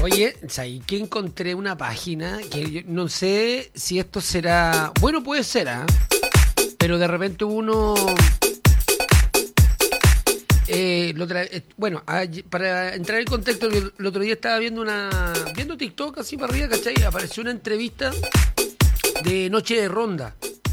Oye, ¿sabes que encontré una página que yo no sé si esto será... Bueno, puede ser, ¿eh? Pero de repente uno... para entrar en contexto, el otro día estaba viendo TikTok así para arriba, ¿cachai? Apareció una entrevista de Noche de Ronda.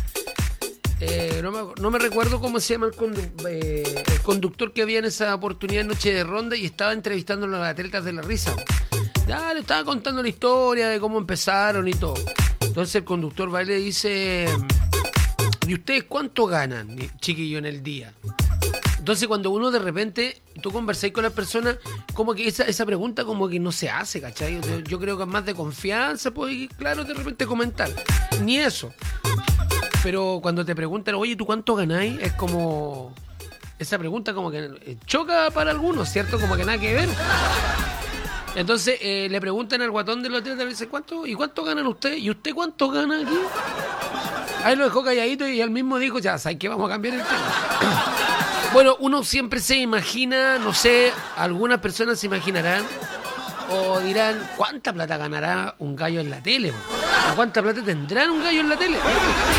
No me recuerdo cómo se llama el conductor que había en esa oportunidad en Noche de Ronda y estaba entrevistando a las atletas de la risa. Ya le estaba contando la historia de cómo empezaron y todo. Entonces el conductor va y le dice: ¿y ustedes cuánto ganan, chiquillo, en el día? Entonces cuando uno de repente, tú conversáis con las personas, como que esa pregunta como que no se hace, ¿cachai? Yo creo que es más de confianza, pues, claro, de repente comentar. Ni eso. Pero cuando te preguntan, oye, ¿tú cuánto ganáis? Es como... Esa pregunta como que choca para algunos, ¿cierto? Como que nada que ver. Entonces le preguntan al guatón del hotel, le dicen, ¿cuánto? ¿Y cuánto ganan ustedes? ¿Y usted cuánto gana aquí? Ahí lo dejó calladito y él mismo dijo, ya, ¿sabes qué? Vamos a cambiar el tema. Bueno, uno siempre se imagina, no sé, algunas personas se imaginarán o dirán, ¿cuánta plata ganará un gallo en la tele? ¿O cuánta plata tendrán un gallo en la tele?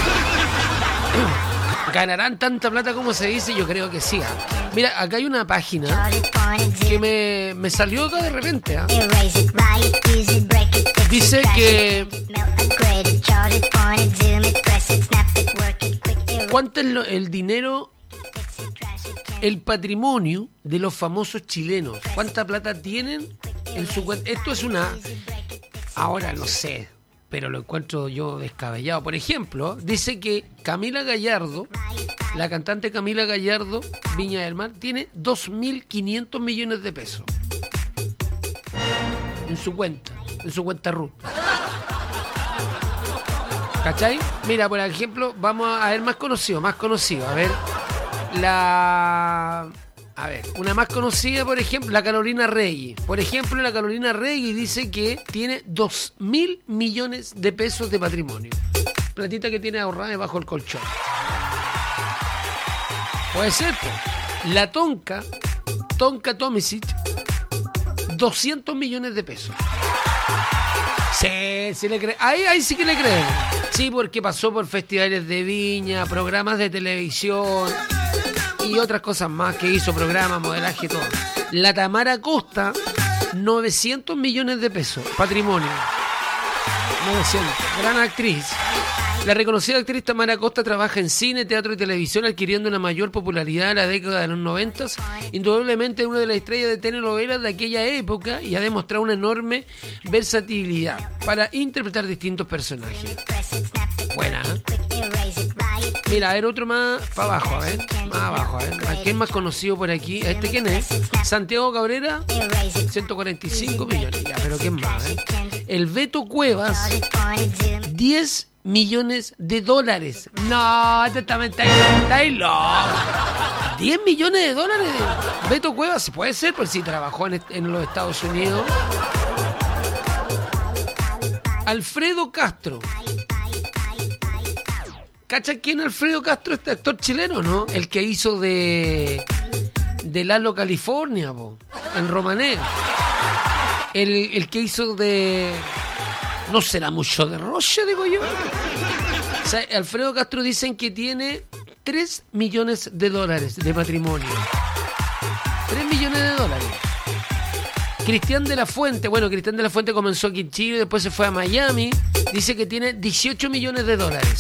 ¿Ganarán tanta plata como se dice? Yo creo que sí. Mira, acá hay una página que me salió acá de repente. Dice que... ¿cuánto es el dinero, el patrimonio de los famosos chilenos? ¿Cuánta plata tienen en su cuenta? Esto es una... Ahora no sé, pero lo encuentro yo descabellado. Por ejemplo, dice que Camila Gallardo, la cantante Camila Gallardo, Viña del Mar, tiene 2.500 millones de pesos en su cuenta RUT. ¿Cachai? Mira, por ejemplo, vamos a ver más conocido. Una más conocida, por ejemplo, la Carolina Rey. Por ejemplo, la Carolina Rey dice que tiene 2.000 millones de pesos de patrimonio. Platita que tiene ahorrada debajo del colchón. Puede ser, pues. La Tonka Tomisic, 200 millones de pesos. Sí le cree. Ahí sí que le creen. Sí, porque pasó por festivales de Viña, programas de televisión y otras cosas más que hizo, programas, modelaje y todo. La Tamara Costa, 900 millones de pesos, patrimonio. 900, gran actriz. La reconocida actriz Tamara Costa trabaja en cine, teatro y televisión, adquiriendo una mayor popularidad en la década de los 90. Indudablemente una de las estrellas de telenovelas de aquella época y ha demostrado una enorme versatilidad para interpretar distintos personajes. Buena, ¿eh? Mira, a ver, otro más para abajo, a ver. Más abajo, a ver. ¿Quién es más conocido por aquí? ¿Este quién es? Santiago Cabrera, 145 millones. Ya, pero ¿quién más? El Beto Cuevas, 10 millones de dólares. No, este también está ahí loco. 10 millones de dólares. Beto Cuevas, puede ser, por si trabajó en los Estados Unidos. Alfredo Castro. ¿Cacha quién es Alfredo Castro, este actor chileno, no? El que hizo de Lalo California, en Romané. El que hizo de... ¿No será mucho de Rocha, digo yo? O sea, Alfredo Castro dicen que tiene 3 millones de dólares de patrimonio. 3 millones de dólares. Cristian de la Fuente. Bueno, Cristian de la Fuente comenzó aquí en Chile, después se fue a Miami. Dice que tiene 18 millones de dólares.